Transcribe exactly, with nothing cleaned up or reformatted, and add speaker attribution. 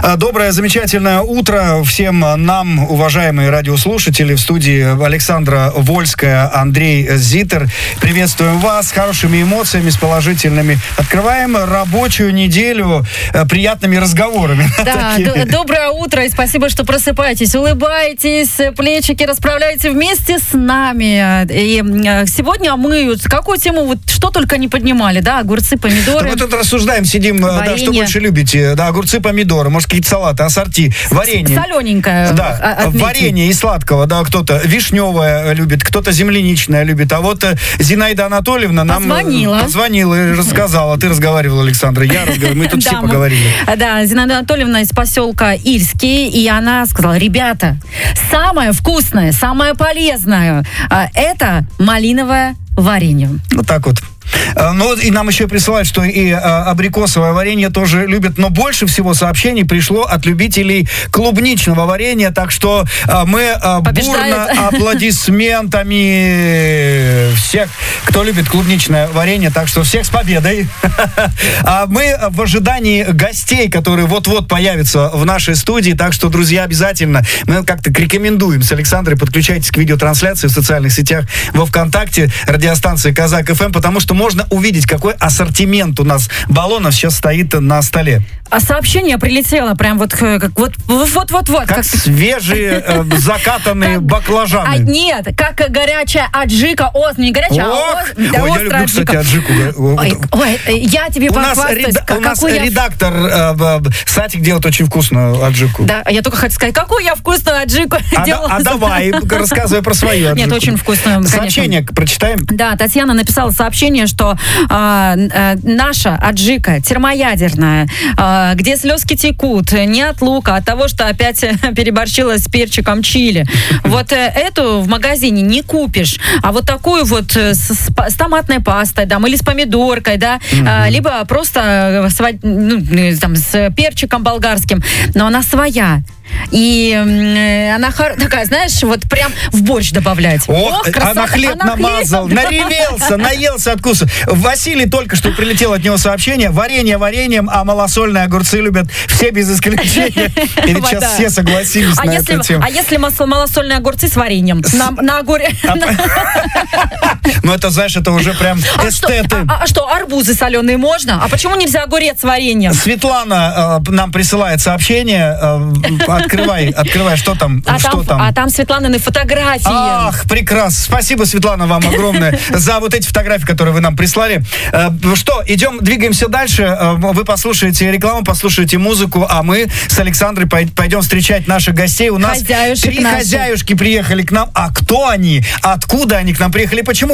Speaker 1: Доброе, замечательное утро всем нам, уважаемые радиослушатели. В студии Александра Вольская, Андрей Зитер. Приветствуем вас с хорошими эмоциями, с положительными. Открываем рабочую неделю приятными разговорами.
Speaker 2: Да, д- доброе утро и спасибо, что просыпаетесь, улыбаетесь, плечики расправляете вместе с нами. И сегодня мы какую тему, вот что только не поднимали, да, огурцы, помидоры.
Speaker 1: Да, мы тут рассуждаем, сидим, да, что больше любите, да, огурцы, помидоры, может, какие-то салаты, ассорти, варенье.
Speaker 2: Солененькое.
Speaker 1: Да, отметить. Варенье и сладкого, да, кто-то вишневое любит, кто-то земляничное любит, а вот Зинаида Анатольевна нам
Speaker 2: позвонила,
Speaker 1: позвонила и рассказала. Ты разговаривала, Александра, я разговаривала, мы тут все поговорили.
Speaker 2: Да, Зинаида Анатольевна из поселка Ильский, и она сказала: ребята, самое вкусное, самое полезное – это малиновое варенье.
Speaker 1: Вот так вот. Ну, и нам еще присылают, что и а, абрикосовое варенье тоже любят, но больше всего сообщений пришло от любителей клубничного варенья, так что а, мы а, бурно аплодисментами всех, кто любит клубничное варенье, так что всех с победой. А мы в ожидании гостей, которые вот-вот появятся в нашей студии, так что, друзья, обязательно мы как-то рекомендуем с Александрой, подключайтесь к видеотрансляции в социальных сетях, во ВКонтакте, радиостанции Казак эф эм, потому что можно увидеть, какой ассортимент у нас баллонов сейчас стоит на столе.
Speaker 2: А сообщение прилетело прям вот как вот вот вот вот
Speaker 1: как, как свежие э, закатанные как, баклажаны.
Speaker 2: А, нет, как горячая аджика, о, не горячая,
Speaker 1: Ох,
Speaker 2: а о,
Speaker 1: ой, я люблю,
Speaker 2: аджика.
Speaker 1: Кстати, аджику.
Speaker 2: Ой, ой, я тебе
Speaker 1: у нас,
Speaker 2: похвастаюсь.
Speaker 1: реда-
Speaker 2: как,
Speaker 1: у нас
Speaker 2: я...
Speaker 1: редактор э, Сатик делает очень вкусную аджику.
Speaker 2: Да, я только хочу сказать, какую я вкусную аджику
Speaker 1: а
Speaker 2: делала.
Speaker 1: Да, а давай, рассказывай про свою аджику.
Speaker 2: Нет, очень вкусную, конечно.
Speaker 1: Сообщение прочитаем.
Speaker 2: Да, Татьяна написала сообщение, что э, э, наша аджика термоядерная, э, где слезки текут, не от лука, а от того, что опять переборщила с перчиком чили. Вот э, эту в магазине не купишь, а вот такую вот с, с томатной пастой, да, или с помидоркой, да, mm-hmm. э, либо просто с, ну, там, с перчиком болгарским, но она своя. И э, она хор- такая, знаешь, вот прям в борщ добавлять.
Speaker 1: Ох, Ох она хлеб она намазал, хлеб, наревелся, наелся от вкуса. Василий только что прилетело от него сообщение: варенье вареньем, а малосольные огурцы любят все без исключения. И ведь сейчас все согласились на эту тему.
Speaker 2: А если малосольные огурцы с вареньем? На огуре?
Speaker 1: Ну это, знаешь, это уже прям эстеты.
Speaker 2: А что, арбузы соленые можно? А почему нельзя огурец с вареньем?
Speaker 1: Светлана нам присылает сообщение. Открывай, открывай, что там,
Speaker 2: а
Speaker 1: что
Speaker 2: там,
Speaker 1: там?
Speaker 2: А там Светланины фотографии.
Speaker 1: Ах, прекрасно. Спасибо, Светлана, вам огромное за вот эти фотографии, которые вы нам прислали. Что, идем, двигаемся дальше. Вы послушаете рекламу, послушаете музыку, а мы с Александрой пойдем встречать наших гостей. У нас
Speaker 2: хозяюшек
Speaker 1: три
Speaker 2: наши.
Speaker 1: хозяюшки приехали к нам. А кто они? Откуда они к нам приехали? Почему